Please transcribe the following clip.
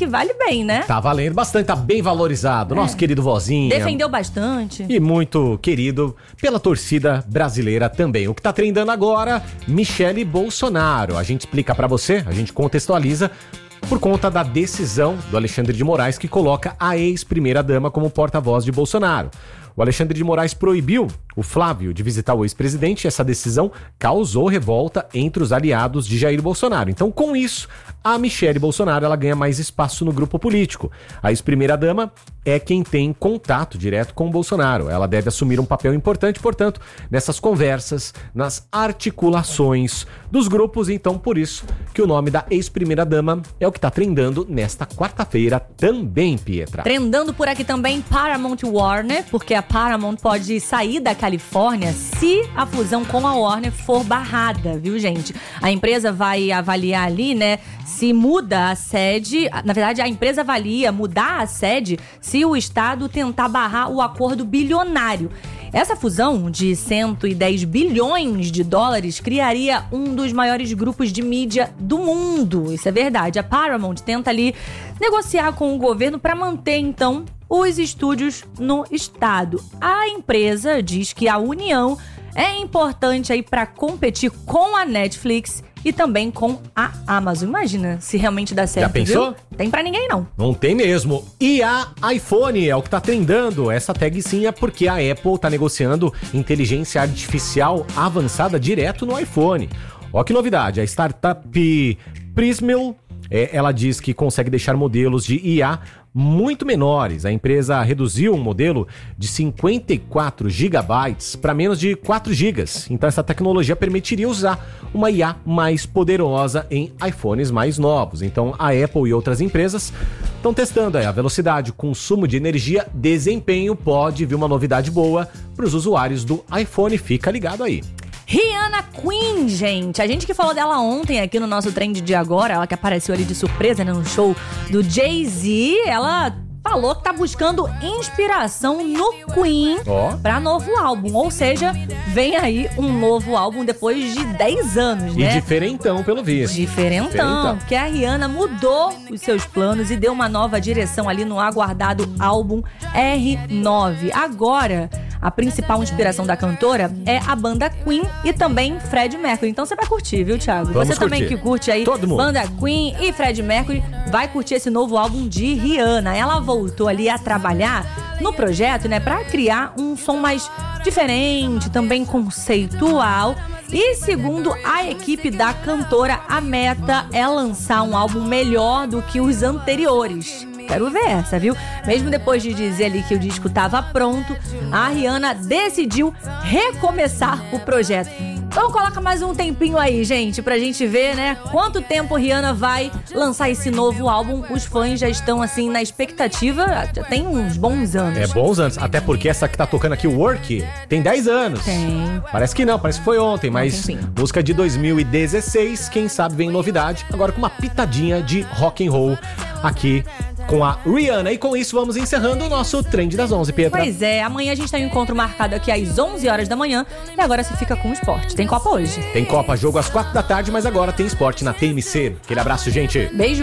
que vale bem, né? Tá valendo bastante, tá bem valorizado. Nosso querido vozinho. Defendeu bastante. E muito querido pela torcida brasileira também. O que tá trendando agora, Michele Bolsonaro. A gente explica pra você, a gente contextualiza por conta da decisão do Alexandre de Moraes que coloca a ex-primeira-dama como porta-voz de Bolsonaro. O Alexandre de Moraes proibiu o Flávio de visitar o ex-presidente e essa decisão causou revolta entre os aliados de Jair Bolsonaro. Então, com isso, a Michele Bolsonaro ela ganha mais espaço no grupo político. A ex-primeira-dama é quem tem contato direto com o Bolsonaro. Ela deve assumir um papel importante, portanto, nessas conversas, nas articulações dos grupos. Então, por isso que o nome da ex-primeira-dama é o que está trendando nesta quarta-feira também, Pietra. Trendando por aqui também Paramount Warner, porque a Paramount pode sair da Califórnia se a fusão com a Warner for barrada, viu, gente? A empresa vai avaliar ali, né, se muda a sede. Na verdade, a empresa avalia mudar a sede se o Estado tentar barrar o acordo bilionário. Essa fusão de 110 bilhões de dólares criaria um dos maiores grupos de mídia do mundo. Isso é verdade. A Paramount tenta ali negociar com o governo para manter, então, os estúdios no estado. A empresa diz que a união é importante aí para competir com a Netflix e também com a Amazon. Imagina se realmente dá certo, já pensou? Viu? Tem pra ninguém, não. Não tem mesmo. E a iPhone é o que tá trendando. Essa tag sim é porque a Apple tá negociando inteligência artificial avançada direto no iPhone. Ó que novidade, a startup Prismill, ela diz que consegue deixar modelos de IA muito menores. A empresa reduziu um modelo de 54 gigabytes para menos de 4 gigas. Então essa tecnologia permitiria usar uma IA mais poderosa em iPhones mais novos. Então a Apple e outras empresas estão testando aí a velocidade, consumo de energia, desempenho. Pode vir uma novidade boa para os usuários do iPhone. Fica ligado aí. Rihanna Queen, gente. A gente que falou dela ontem aqui no nosso trend de agora, ela que apareceu ali de surpresa, né, no show do Jay-Z, ela falou que tá buscando inspiração no Queen pra novo álbum. Ou seja, vem aí um novo álbum depois de 10 anos, né? E diferentão, pelo visto. Diferentão. Porque a Rihanna mudou os seus planos e deu uma nova direção ali no aguardado álbum R9. Agora, a principal inspiração da cantora é a banda Queen e também Freddie Mercury. Então você vai curtir, viu, Thiago? Vamos você também curtir. que curte aí banda Queen e Freddie Mercury vai curtir esse novo álbum de Rihanna. Ela voltou ali a trabalhar no projeto, né, pra criar um som mais diferente, também conceitual. E segundo a equipe da cantora, a meta é lançar um álbum melhor do que os anteriores. Quero ver essa, viu? Mesmo depois de dizer ali que o disco estava pronto, a Rihanna decidiu recomeçar o projeto. Então coloca mais um tempinho aí, gente, pra gente ver, né, quanto tempo Rihanna vai lançar esse novo álbum. Os fãs já estão, assim, na expectativa, já tem uns bons anos. É, bons anos, até porque essa que tá tocando aqui, o Work, tem 10 anos. Tem. Parece que não, parece que foi ontem, mas música de 2016, quem sabe vem novidade, agora com uma pitadinha de rock and roll aqui com a Rihanna. E com isso vamos encerrando o nosso Trend das 11, Pietra. Pois é, amanhã a gente tem um encontro marcado aqui às 11 horas da manhã e agora você fica com o esporte. Tem Copa hoje? Tem Copa, jogo às 4 da tarde, mas agora tem esporte na TMC. Aquele abraço, gente. Beijo.